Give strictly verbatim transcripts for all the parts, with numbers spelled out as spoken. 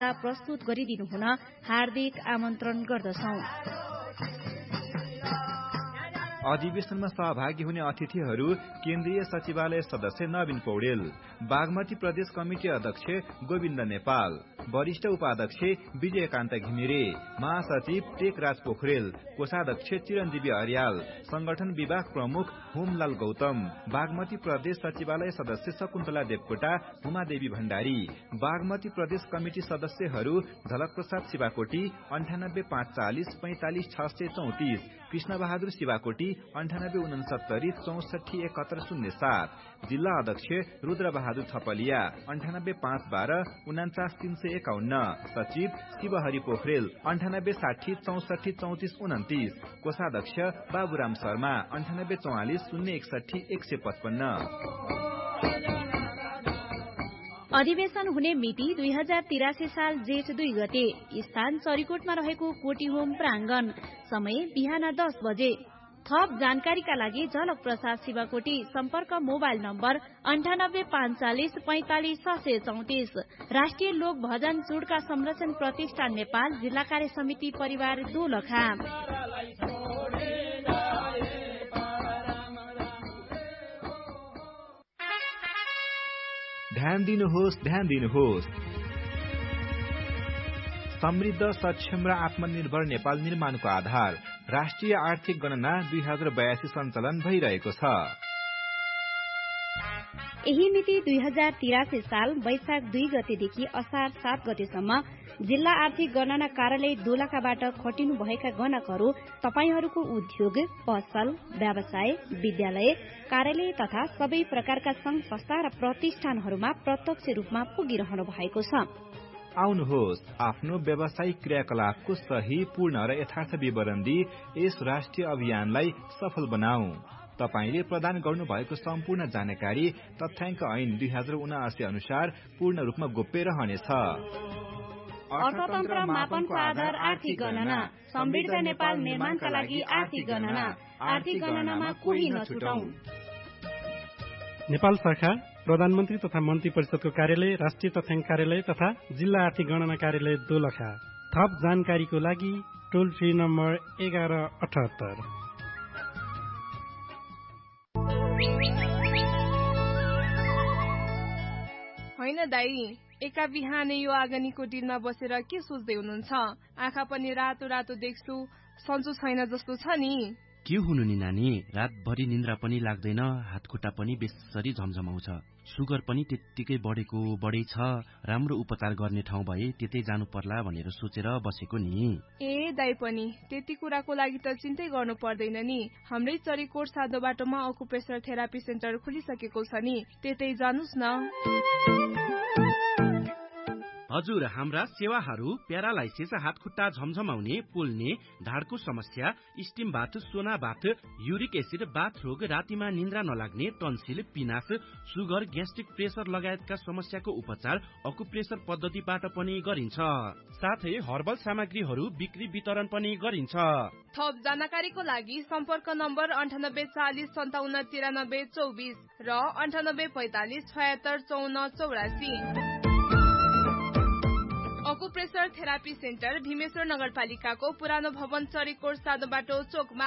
प्रस्तुत गरिदिनु हुन हार्दिक आमन्त्रण गर्दछौं। अधिवेशनमा सहभागी हुने अतिथिहरू केन्द्रीय सचिवालय सदस्य नवीन पौडेल, बागमती प्रदेश कमिटी अध्यक्ष गोविन्द नेपाल, वरिष्ठ उपाध्यक्ष विजयकान्त घिमिरे, महासचिव टेकराज पोखरेल, कोषाध्यक्ष चिरञ्जीवी अर्याल, संगठन विभाग प्रमुख होमलाल गौतम, बागमती प्रदेश सचिवालय सदस्य शकुन्तला देवकोटा, उमादेवी भण्डारी, बागमती प्रदेश कमिटी सदस्यहरू झलक प्रसाद शिवाकोटी अन्ठानब्बे पाँच चालिस पैंतालिस छ सय चौतिस, कृष्ण बहादुर शिवाकोटी अन्ठानब्बे उनसत्तरी चौसठी एकहत्तर शून्य सात, जिल्ला अध्यक्ष रुद्र बहादुर थपलिया अन्ठानब्बे पाँच बाह्र उनाचास तीन सय एकाउन्न, सचिव शिवहरि पोखरेल अन्ठानब्बे साठी चौसठी चौतिस उन्तिस, कोषाध्यक्ष बाबुराम शर्मा अन्ठानब्बे चौवालिस शून्य एकसठी एक सय पचपन्न। अधिवेशन हुने मिति दुई हजार तिरासी साल जेठ दुई गते, स्थान चरीकोटमा रहेको कोटी होम प्राङ्गण, समय बिहान दस बजे। थप जानकारीका लागि झलक प्रसाद शिवाकोटी, सम्पर्क मोबाइल नम्बर अन्ठानब्बे पाँच चालिस पैंतालिस छ सय चौतिस। राष्ट्रिय लोक भजन चुडका संरक्षण प्रतिष्ठान नेपाल, जिल्ला कार्य समिति परिवार दोलखा। ध्यान दिनुहोस्, ध्यान दिनुहोस्। समृद्ध, सक्षम र आत्मनिर्भर नेपाल निर्माणको आधार राष्ट्रिय आर्थिक गणना दुई हजार बयासी सञ्चालन भइरहेको छ। यही मिति दुई हजार तिरासी साल वैशाख दुई गतेदेखि असार सात गतेसम्म जिल्ला आर्थिक गणना कार्यालय दोलखाबाट खटिनु भएका गणकहरू तपाईहरूको उद्योग, पसल, व्यवसाय, विद्यालय, कार्यालय तथा सबै प्रकारका संघ संस्था र प्रतिष्ठानहरूमा प्रत्यक्ष रूपमा पुगिरहनु भएको छ। आउनुहोस्, आफ्नो व्यावसायिक क्रियाकलापको सही, पूर्ण र यथार्थ विवरण दिई यस राष्ट्रिय अभियानलाई सफल बनाऊ। तपाईले प्रदान गर्नु भएको सम्पूर्ण जानकारी तथ्याङ्क ऐन दुई हजार उनासी अनुसार पूर्ण रूपमा गोप्य रहनेछ। अर्थतन्त्र मापनको आधार आर्थिक गणना, समृद्ध नेपाल निर्माणका लागि आर्थिक गणना, आर्थिक गणनामा कोही नछुटौं। नेपाल शाखा प्रधानमन्त्री तथा मन्त्री परिषदको कार्यालय, राष्ट्रिय तथ्याङ्क कार्यालय तथा जिल्ला आर्थिक गणना कार्यालय दोलखा। थप जानकारीको लागि टोल फ्री नम्बर एघार अठहत्तर। होइन दाई, एका बिहानै यो आगनीको डिलमा बसेर के सोच्दै हुनुहुन्छ? आँखा पनि रातो रातो देख्छु, सन्चो छैन जस्तो छ नि। के हुनु नि नानी, रातभरि निन्द्रा पनि लाग्दैन, हातखुट्टा पनि बेसरी झमझमाउँछ, सुगर पनि त्यत्तिकै बढेको बढै छ। राम्रो उपचार गर्ने ठाउँ भए त्यतै जानु पर्ला भनेर सोचेर बसेको नि। ए दाई पनि त्यति कुराको लागि त चिन्तै गर्नु पर्दैन नि। हाम्रै चरीकोट सादो बाटोमा अकुप्रेसर थेरापी सेन्टर खुलिसकेको छ नि, त्यतै जानुस् न। हजुर, हाम्रा सेवाहरू प्यारालाइसिस, हातखुट्टा झमझमाउने, पोल्ने, ढाडको समस्या, स्टिम बाथ, सोना बाथ, युरिक एसिड, बाथ रोग, रातिमा निन्द्रा नलाग्ने, टन्सिल, पिनास, सुगर, ग्यास्ट्रिक, प्रेसर लगायतका समस्याको उपचार अकुप्रेसर पद्धतिबाट पनि गरिन्छ। साथै हर्बल सामग्रीहरू बिक्री वितरण पनि गरिन्छ। थप जानकारीको लागि सम्पर्क नम्बर अन्ठानब्बे चालिस सन्ताउन्न तिरानब्बे चौबिस र अन्ठानब्बे पैंतालिस छयत्तर चौन्न चौरासी। अकुप्रेसर थेरापी सेन्टर भीमेश्वर नगरपालिकाको पुरानो भवन चरीकोट सादो बाटो चोकमा।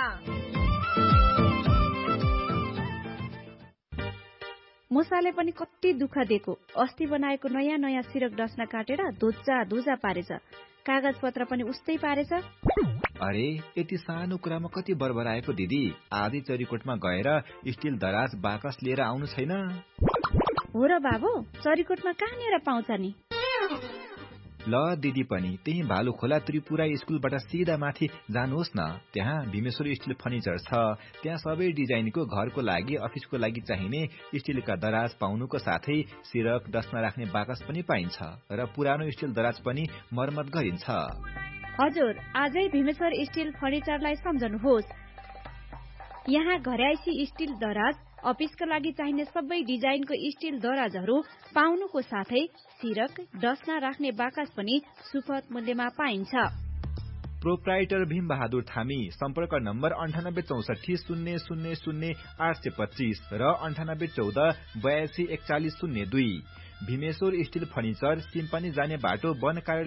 मुसाले पनि कति दुःख दिएको, अस्ति बनाएको नयाँ नयाँ सिरक डस्ना काटेर धुजा धुजा पारेछ, कागज पत्र पनि उस्तै पारेछ। अरे यति सानो कुरामा कति बरबराएको दिदी। आधी चरीकोटमा गएर स्टिल दराज बाकस लिएर आउनु छैन? हो र बाबु, चरीकोटमा कहाँनिर पाउँछ नि? ल दिदी पनि त्यही भालु खोला त्रिपुरा स्कुलबाट सिधा माथि जानुहोस् न, त्यहाँ भीमेश्वर स्टिल फर्निचर छ। त्यहाँ सबै डिजाइनको घरको लागि, अफिसको लागि चाहिने स्टिलका दराज पाउनुको साथै सिरक डस्ना राख्ने बाकस पनि पाइन्छ र पुरानो स्टिल दराज पनि मर्मत गरिन्छ। हजुर, आजै भीमेश्वर स्टिल फर्निचरलाई सम्झनुहोस्। यहाँ घरयाइसी स्टिल दराज, अफिसका लागि चाहिने सबै डिजाइनको स्टिल दराजहरू पाउनुको साथै सिरक डस्ना राख्ने बाकस पनि सुपथ मूल्यमा पाइन्छ। प्रोप्राइटर भीम बहादुर थामी, सम्पर्क नम्बर अन्ठानब्बे चौसठी शून्य शून्य शून्य आठ सय पच्चीस र अन्ठानब्बे चौध बयासी एकचालिस शून्य दुई। भीमेश्वर स्टिल फर्निचर, सिम्पनी जाने बाटो वन